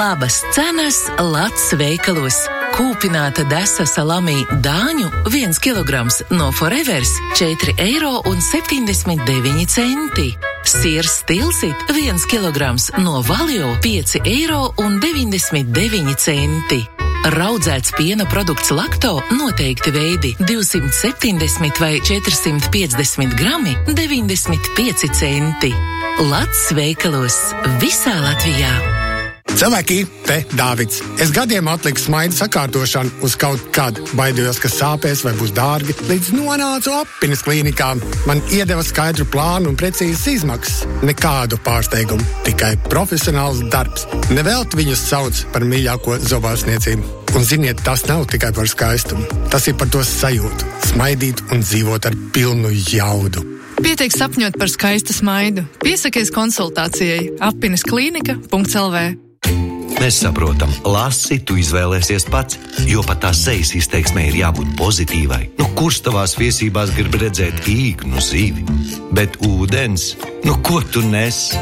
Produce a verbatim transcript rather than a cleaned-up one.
Labas cenas Lats veikalos. Kūpināta desa salamī dāņu viens kilograms no Forevers četri eiro un septiņdesmit deviņi centi. Siers Stilsit viens kilograms no Valio pieci eiro un deviņdesmit deviņi centi. Raudzēts piena produkts Lakto noteikti veidi divsimt septiņdesmit vai četrsimt piecdesmit grami deviņdesmit pieci centi. Lats veikalos visā Latvijā. Cilvēki, te Dāvids. Es gadiem atliku smaidu sakārtošanu uz kaut kad. Baidījos, ka sāpēs vai būs dārgi, līdz nonācu Appinis klīnikā. Man iedeva skaidru plānu un precīzas izmaksas. Nekādu pārsteigumu, tikai profesionāls darbs. Nevelti viņus sauc par mīļāko zobārstniecību. Un ziniet, tas nav tikai par skaistumu. Tas ir par to sajūtu. Smaidīt un dzīvot ar pilnu jaudu. Pietiek sapņot par skaistu smaidu. Piesakies konsultācijai appinis klīnika punkts el vē. Mēs saprotam, lasi tu izvēlēsies pats, jo pat tās sejas izteiksmē ir jābūt pozitīvai. Nu, kurš tavās viesībās grib redzēt īknu zivi? Bet ūdens, nu ko tu nes?